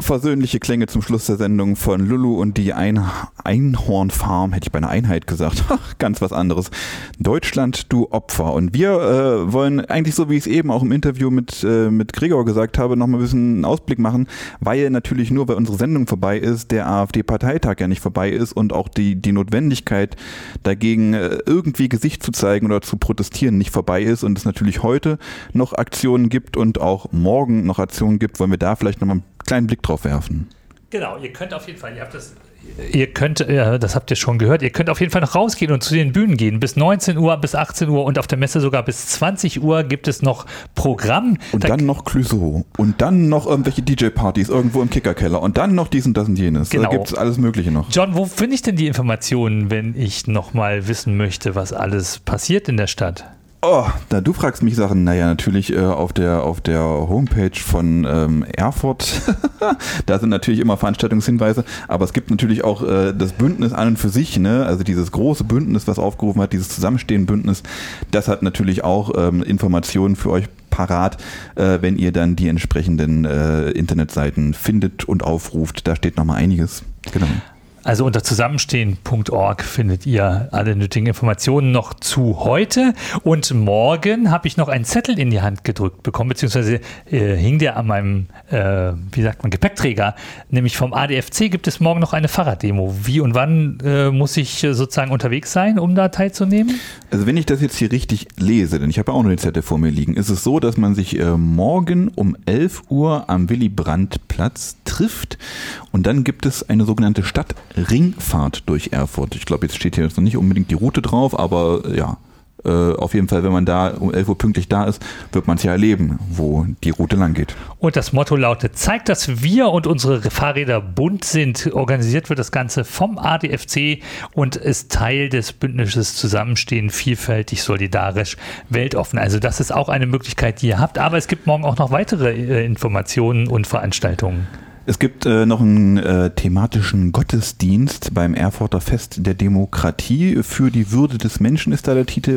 Versöhnliche Klänge zum Schluss der Sendung von Lulu und die Einhornfarm, hätte ich bei einer Einheit gesagt. Ganz was anderes. Deutschland, du Opfer. Und wir wollen eigentlich, so wie ich es eben auch im Interview mit Gregor gesagt habe, noch mal ein bisschen einen Ausblick machen, weil natürlich nur, weil unsere Sendung vorbei ist, der AfD-Parteitag ja nicht vorbei ist und auch die Notwendigkeit dagegen irgendwie Gesicht zu zeigen oder zu protestieren nicht vorbei ist und es natürlich heute noch Aktionen gibt und auch morgen noch Aktionen gibt, wollen wir da vielleicht noch mal einen kleinen Blick drauf werfen. Genau, ihr könnt auf jeden Fall, das habt ihr schon gehört, ihr könnt auf jeden Fall noch rausgehen und zu den Bühnen gehen. Bis 19 Uhr, bis 18 Uhr und auf der Messe sogar bis 20 Uhr gibt es noch Programm. Und dann noch Clouseau und dann noch irgendwelche DJ-Partys irgendwo im Kickerkeller und dann noch dies und das und jenes. Genau. Da gibt es alles Mögliche noch. John, wo finde ich denn die Informationen, wenn ich nochmal wissen möchte, was alles passiert in der Stadt? Oh, du fragst mich Sachen, naja, natürlich auf der Homepage von Erfurt, da sind natürlich immer Veranstaltungshinweise, aber es gibt natürlich auch das Bündnis an und für sich, ne? Also dieses große Bündnis, was aufgerufen hat, dieses Zusammenstehen-Bündnis, das hat natürlich auch Informationen für euch parat, wenn ihr dann die entsprechenden Internetseiten findet und aufruft, da steht nochmal einiges, genau. Also unter zusammenstehen.org findet ihr alle nötigen Informationen noch zu heute. Und morgen habe ich noch einen Zettel in die Hand gedrückt bekommen, beziehungsweise hing der an meinem, Gepäckträger. Nämlich vom ADFC gibt es morgen noch eine Fahrraddemo. Wie und wann muss ich sozusagen unterwegs sein, um da teilzunehmen? Also wenn ich das jetzt hier richtig lese, denn ich habe auch noch den Zettel vor mir liegen, ist es so, dass man sich morgen um 11 Uhr am Willy-Brandt-Platz trifft und dann gibt es eine sogenannte Stadtringfahrt durch Erfurt. Ich glaube, jetzt steht hier jetzt noch nicht unbedingt die Route drauf, aber ja, auf jeden Fall, wenn man da um 11 Uhr pünktlich da ist, wird man es ja erleben, wo die Route lang geht. Und das Motto lautet, zeigt, dass wir und unsere Fahrräder bunt sind. Organisiert wird das Ganze vom ADFC und ist Teil des Bündnisses Zusammenstehen, vielfältig, solidarisch, weltoffen. Also das ist auch eine Möglichkeit, die ihr habt. Aber es gibt morgen auch noch weitere Informationen und Veranstaltungen. Es gibt noch einen thematischen Gottesdienst beim Erfurter Fest der Demokratie. Für die Würde des Menschen ist da der Titel.